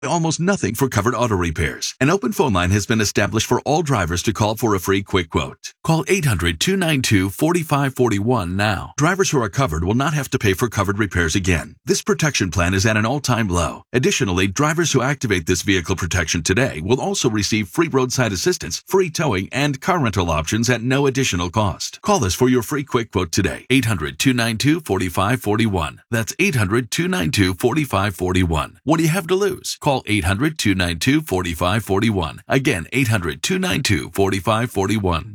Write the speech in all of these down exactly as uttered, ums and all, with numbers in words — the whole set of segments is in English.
almost nothing for covered auto repairs. An open phone line has been established for all drivers to call for a free quick quote. Call eight hundred, two nine two, four five four one now. Drivers who are covered will not have to pay for covered repairs again. This protection plan is at an all-time low. Additionally, drivers who activate this vehicle protection today will also receive free roadside assistance, free towing, and car rental options at no additional cost. Call us for your free quick quote today. eight hundred, two nine two, four five four one. That's eight hundred, two nine two, four five four one. What do you have to lose? Call eight hundred, two nine two, four five four one. Again, eight hundred, two nine two, four five four one.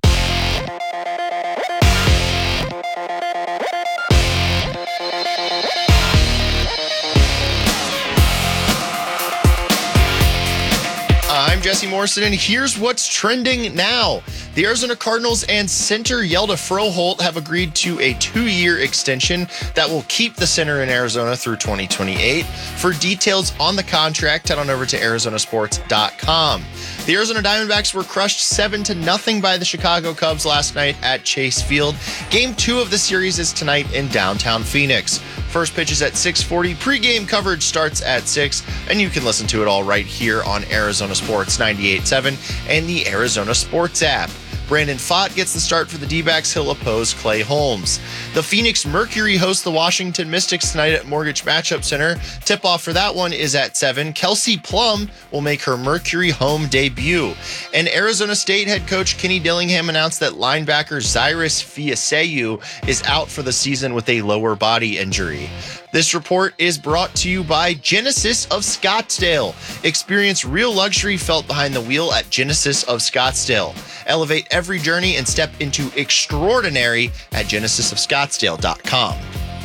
I'm Jesse Morrison, and here's what's trending now. The Arizona Cardinals and center Yelda Froholt have agreed to a two-year extension that will keep the center in Arizona through twenty twenty-eight. For details on the contract, head on over to Arizona Sports dot com. The Arizona Diamondbacks were crushed seven to nothing by the Chicago Cubs last night at Chase Field. Game two of the series is tonight in downtown Phoenix. First pitch is at six forty. Pre-game coverage starts at six, and you can listen to it all right here on Arizona Sports ninety-eight point seven and the Arizona Sports app. Brandon Pfaadt gets the start for the D-backs. He'll oppose Clay Holmes. The Phoenix Mercury host the Washington Mystics tonight at Mortgage Matchup Center. Tip-off for that one is at seven. Kelsey Plum will make her Mercury home debut. And Arizona State head coach Kenny Dillingham announced that linebacker Cyrus Fiaseyu is out for the season with a lower body injury. This report is brought to you by Genesis of Scottsdale. Experience real luxury felt behind the wheel at Genesis of Scottsdale. Elevate every journey and step into extraordinary at genesis of scottsdale dot com.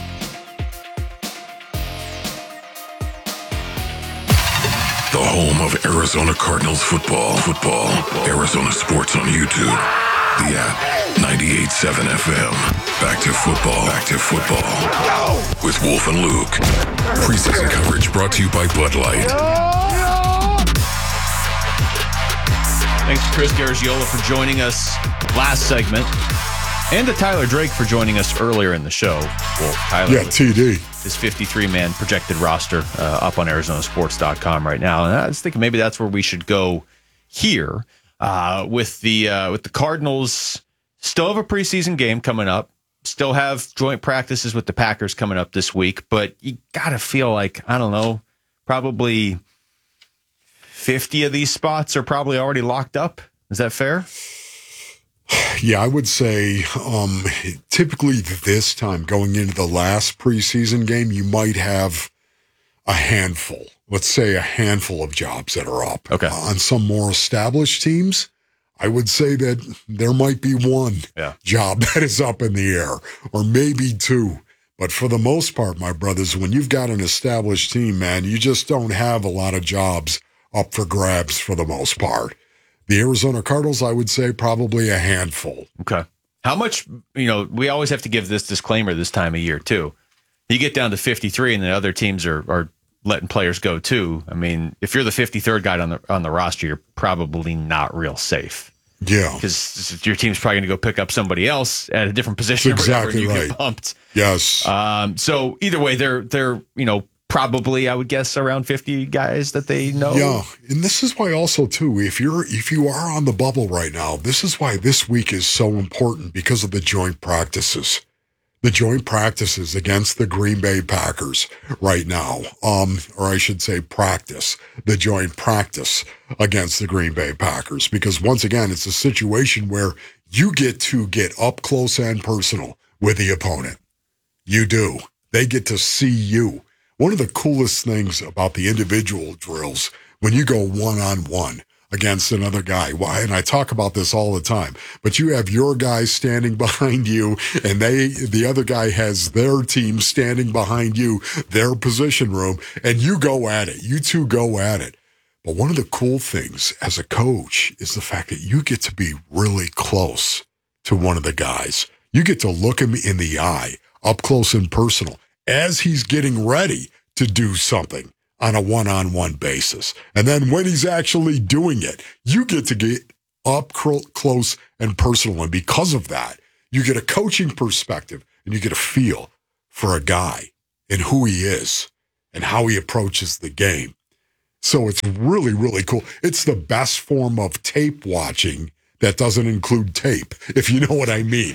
The home of Arizona Cardinals football. Football. Arizona Sports on YouTube. The app. ninety-eight point seven F M. Back to football. Back to football. With Wolf and Luke. Preseason coverage brought to you by Bud Light. Thanks to Chris Garagiola for joining us last segment, and to Tyler Drake for joining us earlier in the show. Well, Tyler, yeah, T D. His fifty-three man projected roster uh, up on Arizona Sports dot com right now, and I was thinking maybe that's where we should go here uh, with the uh, with the Cardinals. Still have a preseason game coming up. Still have joint practices with the Packers coming up this week, but you gotta feel like, I don't know, probably fifty of these spots are probably already locked up. Is that fair? Yeah, I would say um, typically this time going into the last preseason game, you might have a handful, let's say a handful of jobs that are up. Okay. Uh, on some more established teams, I would say that there might be one yeah. job that is up in the air, or maybe two. But for the most part, my brothers, when you've got an established team, man, you just don't have a lot of jobs up for grabs for the most part. The Arizona Cardinals, I would say probably a handful. Okay. How much, you know, we always have to give this disclaimer this time of year, too. You get down to fifty-three and the other teams are, are letting players go, too. I mean, if you're the fifty-third guy on the on the roster, you're probably not real safe. Yeah. Because your team's probably going to go pick up somebody else at a different position. That's exactly or whatever, and you right. get bumped. Yes. Um, so either way, they're, they're, you know, probably, I would guess, around fifty guys that they know. Yeah, and this is why also, too, if you're if you are on the bubble right now, this is why this week is so important because of the joint practices. The joint practices against the Green Bay Packers right now, um, or I should say practice, the joint practice against the Green Bay Packers. Because once again, it's a situation where you get to get up close and personal with the opponent. You do. They get to see you. One of the coolest things about the individual drills, when you go one-on-one against another guy, why? And I talk about this all the time, but you have your guy standing behind you, and they, the other guy has their team standing behind you, their position room, and you go at it. You two go at it. But one of the cool things as a coach is the fact that you get to be really close to one of the guys. You get to look him in the eye, up close and personal, as he's getting ready to do something on a one-on-one basis. And then when he's actually doing it, you get to get up cl- close and personal. And because of that, you get a coaching perspective and you get a feel for a guy and who he is and how he approaches the game. So it's really, really cool. It's the best form of tape watching that doesn't include tape, if you know what I mean.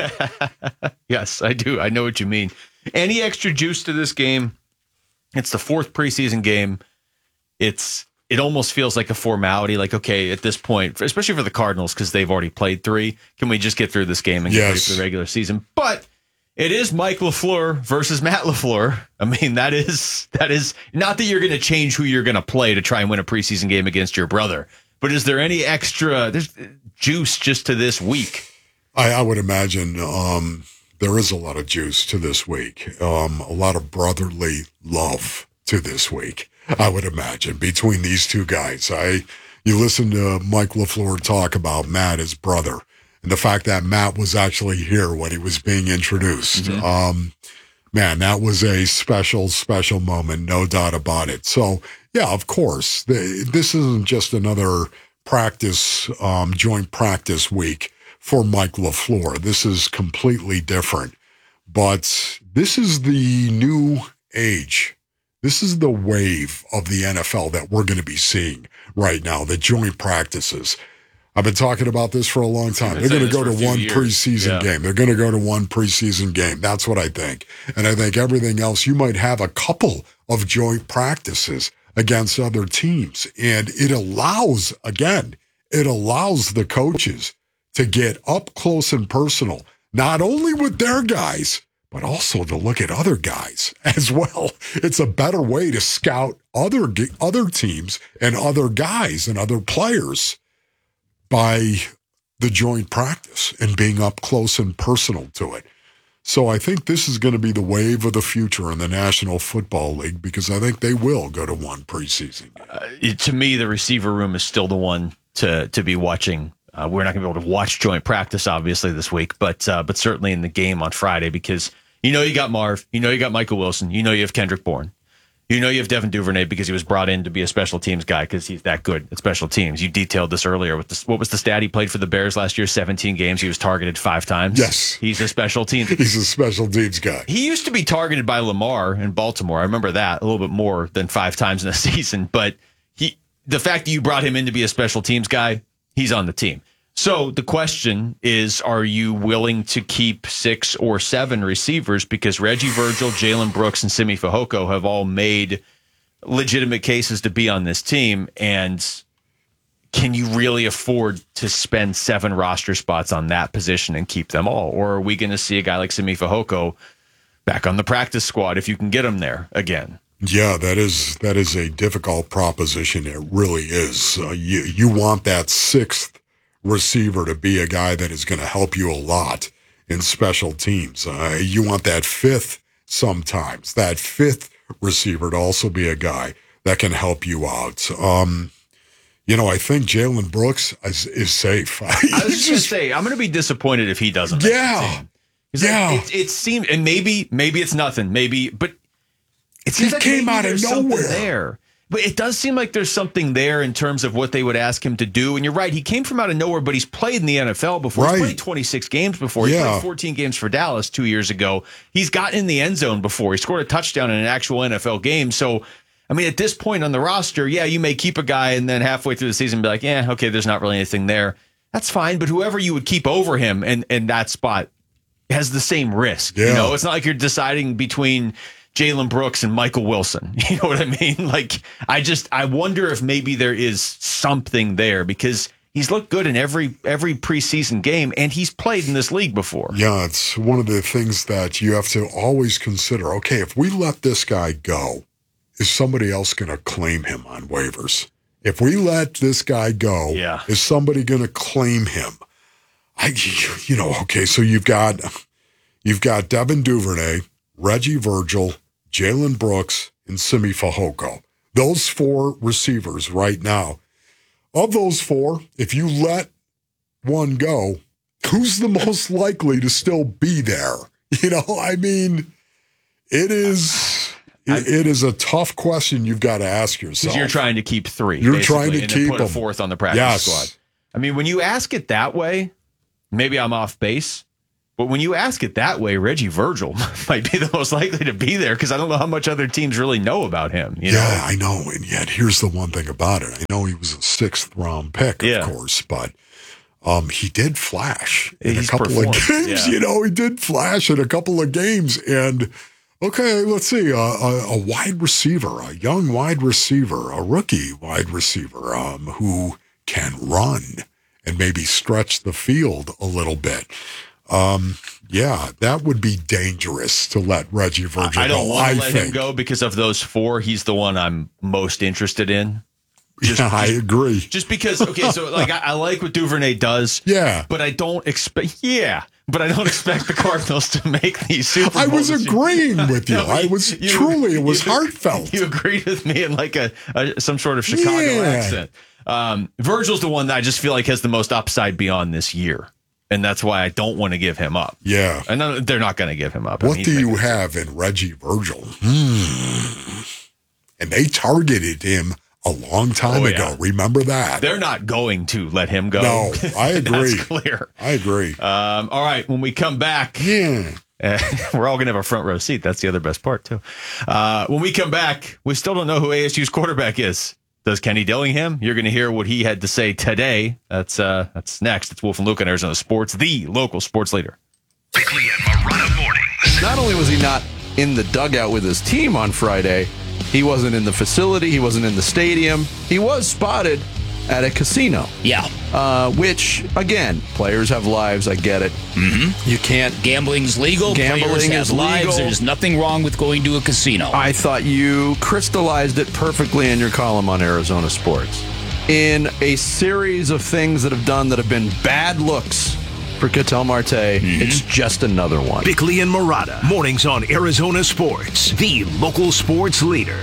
Yes, I do. I know what you mean. Any extra juice to this game? It's the fourth preseason game. It's it almost feels like a formality. Like, okay, at this point, especially for the Cardinals, because they've already played three, can we just get through this game and get Yes. ready for the regular season? But it is Mike LaFleur versus Matt LaFleur. I mean, that is that is not that you're going to change who you're going to play to try and win a preseason game against your brother. But is there any extra there's juice just to this week? I, I would imagine um, there is a lot of juice to this week, um, a lot of brotherly love to this week, I would imagine, between these two guys. I You listen to Mike LaFleur talk about Matt, his brother, and the fact that Matt was actually here when he was being introduced. Mm-hmm. Um, man, that was a special, special moment, no doubt about it. So, yeah, of course, the, this isn't just another practice, um, joint practice week for Mike LaFleur. This is completely different. But this is the new age. This is the wave of the N F L that we're going to be seeing right now, the joint practices. I've been talking about this for a long time. They're going to go to one preseason yeah. game. They're going to go to one preseason game. That's what I think. And I think everything else, you might have a couple of joint practices against other teams. And it allows, again, it allows the coaches to get up close and personal, not only with their guys, but also to look at other guys as well. It's a better way to scout other other teams and other guys and other players by the joint practice and being up close and personal to it. So I think this is going to be the wave of the future in the National Football League, because I think they will go to one preseason game. Uh, to me, the receiver room is still the one to to be watching. Uh, we're not going to be able to watch joint practice, obviously, this week, but uh, but certainly in the game on Friday, because you know you got Marv, you know you got Michael Wilson, you know you have Kendrick Bourne. You know you have Devin Duvernay because he was brought in to be a special teams guy because he's that good at special teams. You detailed this earlier. With this, what was the stat? He played for the Bears last year, seventeen games. He was targeted five times. Yes. He's a special teams. He's a special teams guy. He used to be targeted by Lamar in Baltimore. I remember that a little bit more than five times in a season. But he, the fact that you brought him in to be a special teams guy, he's on the team. So the question is, are you willing to keep six or seven receivers? Because Reggie Virgil, Jalen Brooks, and Simi Fehoko have all made legitimate cases to be on this team. And can you really afford to spend seven roster spots on that position and keep them all? Or are we going to see a guy like Simi Fehoko back on the practice squad if you can get him there again? Yeah, that is that is a difficult proposition. It really is. Uh, you, you want that sixth receiver to be a guy that is going to help you a lot in special teams. Uh, you want that fifth sometimes, that fifth receiver to also be a guy that can help you out. Um, you know, I think Jalen Brooks is, is safe. I was just going to say, I'm going to be disappointed if he doesn't. Yeah. Yeah. It, it seemed, and maybe, maybe it's nothing, maybe, but it seems it like came out of nowhere there. But it does seem like there's something there in terms of what they would ask him to do. And you're right, he came from out of nowhere, but he's played in the N F L before. Right. He's played twenty-six games before. He Yeah. played fourteen games for Dallas two years ago. He's gotten in the end zone before. He scored a touchdown in an actual N F L game. So, I mean, at this point on the roster, yeah, you may keep a guy and then halfway through the season be like, yeah, okay, there's not really anything there. That's fine. But whoever you would keep over him and, and that spot has the same risk. Yeah. You know, it's not like you're deciding between Jalen Brooks and Michael Wilson. You know what I mean? Like, I just, I wonder if maybe there is something there, because he's looked good in every every preseason game, and he's played in this league before. Yeah, it's one of the things that you have to always consider. Okay, if we let this guy go, is somebody else going to claim him on waivers? If we let this guy go, yeah. is somebody going to claim him? I, you know, okay, so you've got you've got Devin Duvernay, Reggie Virgil, Jalen Brooks, and Simi Fehoko. Those four receivers right now. Of those four, if you let one go, who's the most likely to still be there? You know, I mean, it is it, it is a tough question you've got to ask yourself. Because you're trying to keep three. You're trying to and keep put a them. fourth on the practice Yes. squad. I mean, when you ask it that way, maybe I'm off base. But when you ask it that way, Reggie Virgil might be the most likely to be there because I don't know how much other teams really know about him. You yeah, know? I know. And yet, here's the one thing about it. I know he was a sixth round pick, of Yeah. course, but um, he did flash in He's a couple performed, of games. yeah. You know, he did flash in a couple of games. And, okay, let's see, uh, a, a wide receiver, a young wide receiver, a rookie wide receiver um, who can run and maybe stretch the field a little bit. Um, yeah, that would be dangerous to let Reggie Virgil I don't go. want I to let think. him go because of those four. He's the one I'm most interested in. Just, yeah, I just, agree. just because, okay, so like I, I like what Duvernay does. Yeah. But I don't expect, yeah, but I don't expect the Cardinals to make these Super Bowls. I was this year. agreeing with you. No, I was you- truly, it was you- heartfelt. You agreed with me in like a, a some sort of Chicago Yeah. accent. Um, Virgil's the one that I just feel like has the most upside beyond this year. And that's why I don't want to give him up. Yeah. And no, they're not going to give him up. I What mean, do he's you making- have in Reggie Virgil? Hmm. And they targeted him a long time Oh, ago. yeah. Remember that? They're not going to let him go. No, I agree. That's clear. I agree. Um, all right, when we come back, yeah. uh, we're all going to have a front row seat. That's the other best part, too. Uh, when we come back, we still don't know who A S U's quarterback is. Does Kenny Dillingham? You're going to hear what he had to say today. That's uh, that's next. It's Wolf and Luke on Arizona Sports, the local sports leader. Bickley and Marotta mornings. Not only was he not in the dugout with his team on Friday, he wasn't in the facility, he wasn't in the stadium. He was spotted at a casino. Yeah. Uh, which, again, players have lives. I get it. Mm-hmm. You can't. Gambling's legal. Gambling Players have is lives. legal. There's nothing wrong with going to a casino. I thought you crystallized it perfectly in your column on Arizona Sports. In a series of things that have done that have been bad looks for Ketel Marte, mm-hmm. It's just another one. Bickley and Marotta mornings on Arizona Sports, the local sports leader.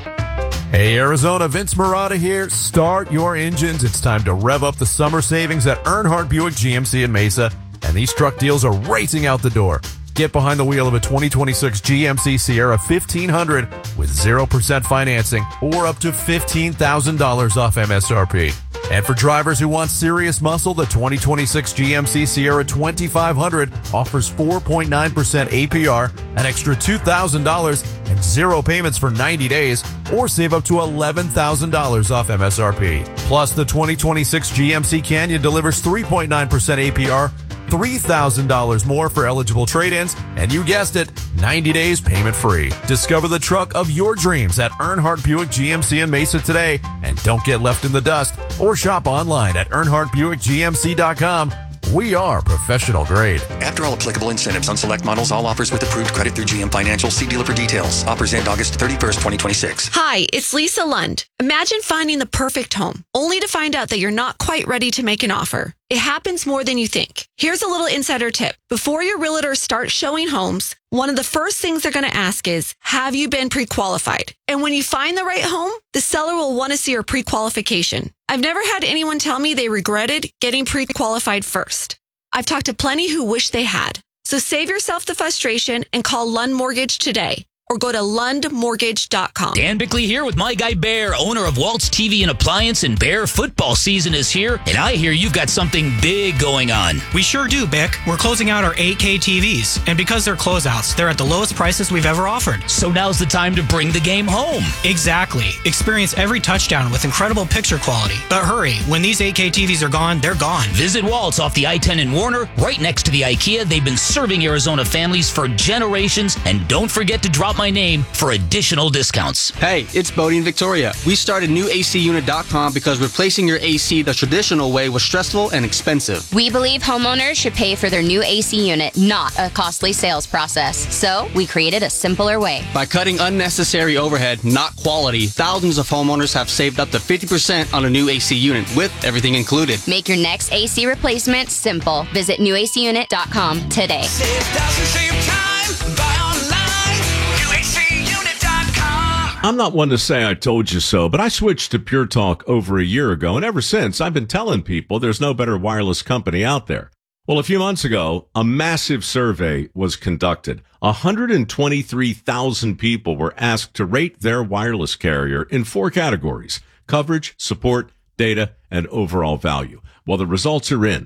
Hey Arizona, Vince Marotta here. Start your engines. It's time to rev up the summer savings at Earnhardt Buick G M C in Mesa, and these truck deals are racing out the door. Get behind the wheel of a twenty twenty-six G M C Sierra fifteen hundred with zero percent financing or up to fifteen thousand dollars off M S R P. And for drivers who want serious muscle, the twenty twenty-six G M C Sierra twenty-five hundred offers four point nine percent A P R, an extra two thousand dollars, and zero payments for ninety days, or save up to eleven thousand dollars off M S R P. Plus, the twenty twenty-six G M C Canyon delivers three point nine percent A P R, three thousand dollars more for eligible trade-ins, and you guessed it, ninety days payment free. Discover the truck of your dreams at Earnhardt Buick G M C in Mesa today, and don't get left in the dust, or shop online at earnhardt buick g m c dot com. We are professional grade. After all applicable incentives on select models, all offers with approved credit through G M Financial. See dealer for details. Offers end August thirty-first, twenty twenty-six. Hi, it's Lisa Lund. Imagine finding the perfect home, only to find out that you're not quite ready to make an offer. It happens more than you think. Here's a little insider tip. Before your realtor starts showing homes, one of the first things they're going to ask is, have you been pre-qualified? And when you find the right home, the seller will want to see your pre-qualification. I've never had anyone tell me they regretted getting pre-qualified first. I've talked to plenty who wish they had. So save yourself the frustration and call Lund Mortgage today, or go to lund mortgage dot com. Dan Bickley here with my guy Bear, owner of Waltz T V and Appliance, and Bear, football season is here, and I hear you've got something big going on. We sure do, Bick. We're closing out our eight K T Vs, and because they're closeouts, they're at the lowest prices we've ever offered. So now's the time to bring the game home. Exactly. Experience every touchdown with incredible picture quality. But hurry, when these eight K T Vs are gone, they're gone. Visit Waltz off the I ten in Warner, right next to the IKEA. They've been serving Arizona families for generations, and don't forget to drop my name for additional discounts. Hey, it's Bodie and Victoria. We started new A C unit dot com because replacing your A C the traditional way was stressful and expensive. We believe homeowners should pay for their new A C unit, not a costly sales process. So we created a simpler way. By cutting unnecessary overhead, not quality, thousands of homeowners have saved up to fifty percent on a new A C unit with everything included. Make your next A C replacement simple. Visit new A C unit dot com today. Save thousands, save time, buy online, new A C unit dot com. I'm not one to say I told you so, but I switched to Pure Talk over a year ago, and ever since, I've been telling people there's no better wireless company out there. Well, a few months ago, a massive survey was conducted. one hundred twenty-three thousand people were asked to rate their wireless carrier in four categories: coverage, support, data, and overall value. Well, the results are in.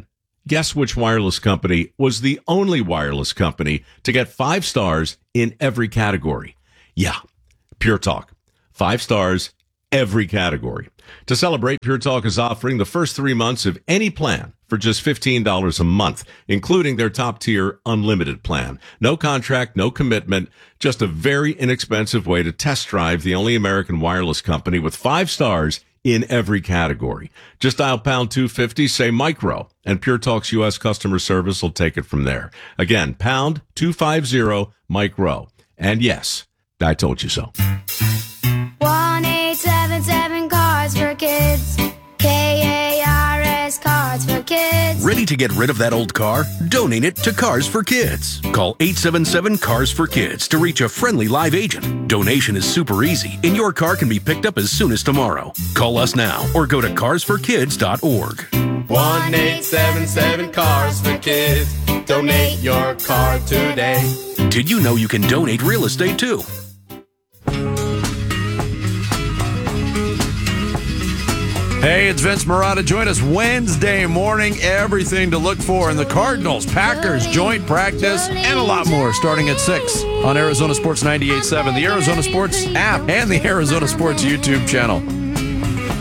Guess which wireless company was the only wireless company to get five stars in every category? Yeah, Pure Talk. Five stars, every category. To celebrate, Pure Talk is offering the first three months of any plan for just fifteen dollars a month, including their top-tier unlimited plan. No contract, no commitment, just a very inexpensive way to test drive the only American wireless company with five stars in every category. Just dial pound two fifty, say micro, and Pure Talk's U S customer service will take it from there. Again, pound two fifty, micro. And yes, I told you so. one eight seven seven Cars for Kids. K A R S Cars for Kids. Ready to get rid of that old car? Donate it to Cars for Kids. Call eight seven seven, Cars for Kids to reach a friendly live agent. Donation is super easy, and your car can be picked up as soon as tomorrow. Call us now or go to cars for kids dot org. one eight seven seven Cars for Kids. Donate your car today. Did you know you can donate real estate too? Hey, it's Vince Marotta. Join us Wednesday morning. Everything to look for in the Cardinals, Packers, joint practice, and a lot more starting at six on Arizona Sports ninety-eight point seven, the Arizona Sports app, and the Arizona Sports YouTube channel.